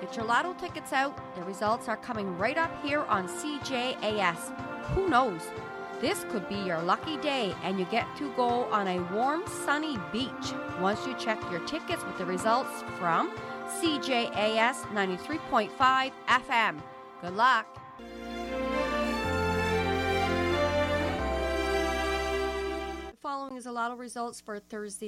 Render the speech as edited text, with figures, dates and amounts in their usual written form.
Get your lotto tickets out. The results are coming right up here on CJAS. Who knows? This could be your lucky day, and you get to go on a warm, sunny beach once you check your tickets with the results from CJAS 93.5 FM. Good luck. The following is a lotto results for Thursday,